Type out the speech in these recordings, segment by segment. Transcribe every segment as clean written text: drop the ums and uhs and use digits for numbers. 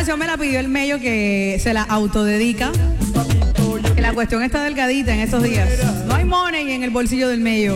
canción me la pidió el Mello, que se la autodedica. Que la cuestión está delgadita en estos días. No hay money en el bolsillo del Mello.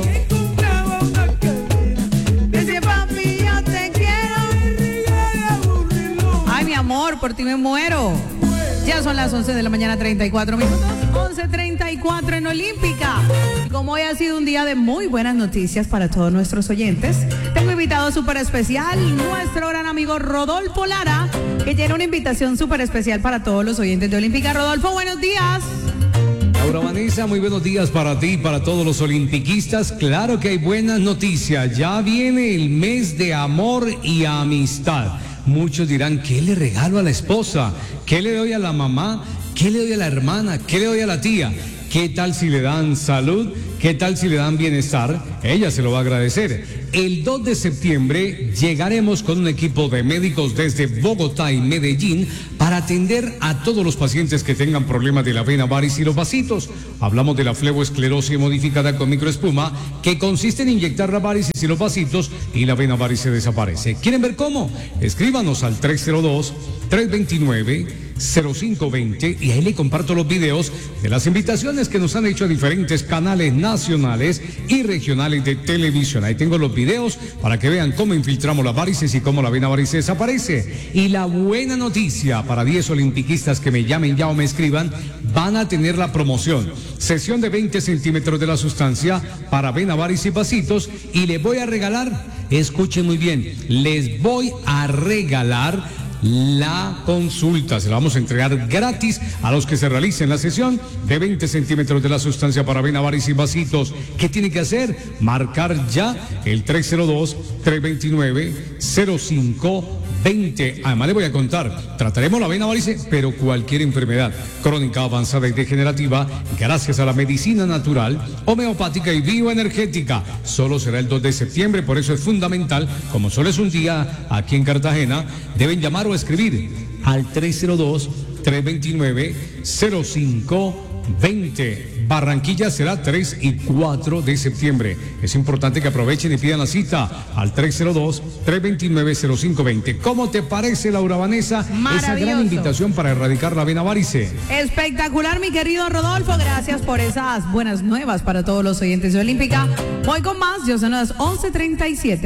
Dice, papi, yo te quiero. Ay, mi amor, por ti me muero. Ya son las 11 de la mañana, 34 minutos. 11:34 en Olímpica. Y como hoy ha sido un día de muy buenas noticias para todos nuestros oyentes, tengo invitado súper especial, nuestro gran amigo Rodolfo Lara, que tiene una invitación súper especial para todos los oyentes de Olímpica. Rodolfo, buenos días. Laura Vanessa, muy buenos días para ti y para todos los olimpiquistas. Claro que hay buenas noticias. Ya viene el mes de amor y amistad. Muchos dirán, ¿qué le regalo a la esposa? ¿Qué le doy a la mamá? ¿Qué le doy a la hermana? ¿Qué le doy a la tía? ¿Qué tal si le dan salud? ¿Qué tal si le dan bienestar? Ella se lo va a agradecer. El 2 de septiembre llegaremos con un equipo de médicos desde Bogotá y Medellín para atender a todos los pacientes que tengan problemas de la vena varis y los vasitos. Hablamos de la fleboesclerosis modificada con microespuma, que consiste en inyectar la varices y los vasitos y la vena varis se desaparece. ¿Quieren ver cómo? Escríbanos al 302-329-0520 y ahí le comparto los videos de las invitaciones que nos han hecho a diferentes canales nacionales y regionales de televisión. Ahí tengo los videos para que vean cómo infiltramos las varices y cómo la vena varice desaparece. Y la buena noticia para 10 olimpiquistas que me llamen ya o me escriban, van a tener la promoción. Sesión de 20 centímetros de la sustancia para vena varice y vasitos, y les voy a regalar, escuchen muy bien, les voy a regalar la consulta. Se la vamos a entregar gratis a los que se realicen la sesión de 20 centímetros de la sustancia para vena varice y vasitos. ¿Qué tiene que hacer? Marcar ya el 302-329-0520. Además le voy a contar, trataremos la vena varice, pero cualquier enfermedad crónica, avanzada y degenerativa, gracias a la medicina natural, homeopática y bioenergética. Solo será el 2 de septiembre, por eso es fundamental, como solo es un día aquí en Cartagena, deben llamar o escribir al 302-329-0520. Barranquilla será 3 y 4 de septiembre. Es importante que aprovechen y pidan la cita al 302-329-0520. ¿Cómo te parece, Laura Vanessa, esa gran invitación para erradicar la vena varice? Espectacular, mi querido Rodolfo. Gracias por esas buenas nuevas para todos los oyentes de Olímpica. Voy con más, ya son las 11:37.